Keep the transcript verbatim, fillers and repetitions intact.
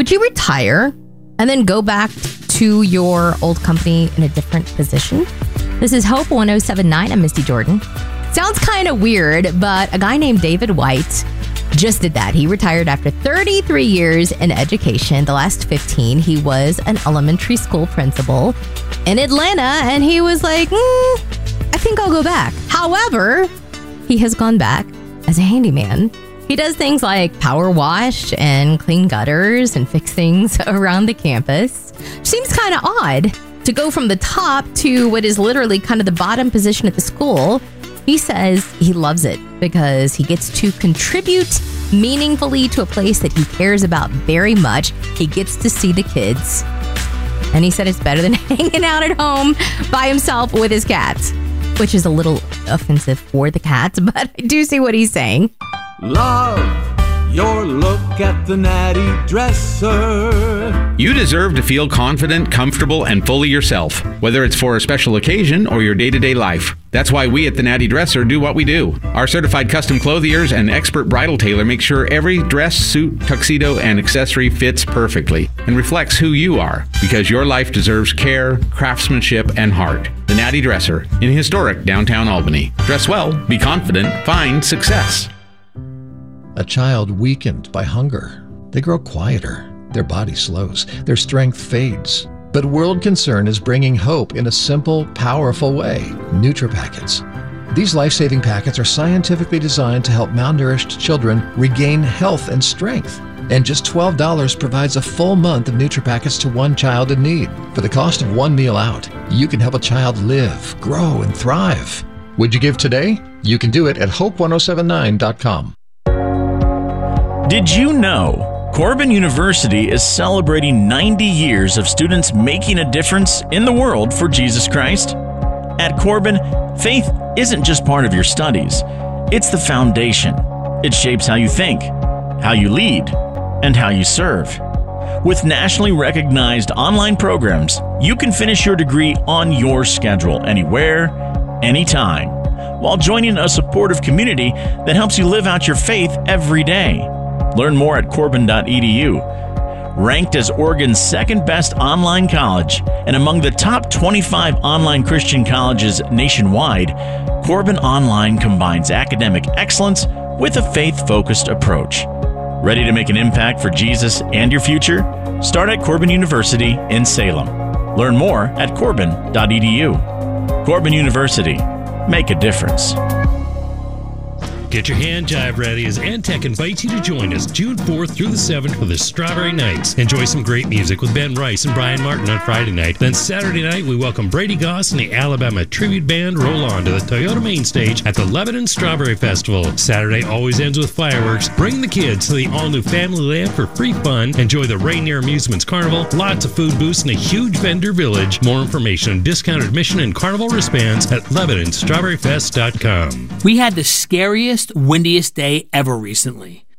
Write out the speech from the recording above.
Would you retire and then go back to your old company in a different position? This is Hope one oh seven point nine. I'm Misty Jordan. Sounds kind of weird, but a guy named David White just did that. He retired after thirty-three years in education. The last fifteen, he was an elementary school principal in Atlanta, and he was like, mm, I think I'll go back. However, he has gone back as a handyman. He does things like power wash and clean gutters and fix things around the campus. Seems kind of odd to go from the top to what is literally kind of the bottom position at the school. He says he loves it because he gets to contribute meaningfully to a place that he cares about very much. He gets to see the kids. And he said it's better than hanging out at home by himself with his cats, which is a little offensive for the cats, but I do see what he's saying. Love your look at the Natty Dresser. You deserve to feel confident, comfortable, and fully yourself, whether it's for a special occasion or your day-to-day life. That's why we at the Natty Dresser do what we do. Our certified custom clothiers and expert bridal tailor make sure every dress, suit, tuxedo, and accessory fits perfectly and reflects who you are, because your life deserves care, craftsmanship, and heart. The Natty Dresser in historic downtown Albany. Dress well, be confident, find success. A child weakened by hunger. They grow quieter. Their body slows. Their strength fades. But World Concern is bringing hope in a simple, powerful way. NutriPackets. These life-saving packets are scientifically designed to help malnourished children regain health and strength. And just twelve dollars provides a full month of NutriPackets to one child in need. For the cost of one meal out, you can help a child live, grow, and thrive. Would you give today? You can do it at hope one oh seven nine dot com. Did you know Corbin University is celebrating ninety years of students making a difference in the world for Jesus Christ? At Corbin, faith isn't just part of your studies. It's the foundation. It shapes how you think, how you lead, and how you serve. With nationally recognized online programs, you can finish your degree on your schedule, anywhere, anytime, while joining a supportive community that helps you live out your faith every day. Learn more at corbin dot e d u. Ranked as Oregon's second best online college and among the top twenty-five online Christian colleges nationwide, Corbin Online combines academic excellence with a faith-focused approach. Ready to make an impact for Jesus and your future? Start at Corbin University in Salem. Learn more at corbin dot e d u. Corbin University. Make a difference. Get your hand jive ready as Antec invites you to join us June fourth through the seventh for the Strawberry Nights. Enjoy some great music with Ben Rice and Brian Martin on Friday night. Then Saturday night, we welcome Brady Goss and the Alabama Tribute Band roll on to the Toyota Main Stage at the Lebanon Strawberry Festival. Saturday always ends with fireworks. Bring the kids to the all-new Family Land for free fun. Enjoy the Rainier Amusements Carnival, lots of food booths, and a huge vendor village. More information and discount admission and carnival wristbands at lebanon strawberry fest dot com. We had the scariest, windiest day ever recently.